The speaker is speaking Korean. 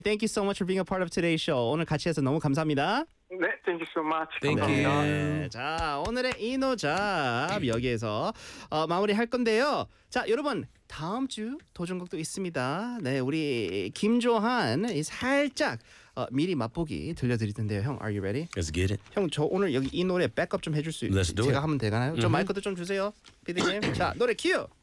Thank you so much for being a part of today's show. 오늘 같이 해서 너무 감사합니다. 네, thank you so much. Thank 감사합니다. you. 네, 자, 오늘의 이노잡 여기에서 마무리할 건데요. 자, 여러분 다음 주 도전곡도 있습니다. 네, 우리 김조한 살짝 미리 맛보기 들려드릴 텐데요. 형, are you ready? Let's get it. 형, 저 오늘 여기 이 노래 백업 좀 해줄 수 Let's do 제가 it. 하면 되나요? 좀 마이크도 좀 주세요, 피디님. 자, 노래 큐.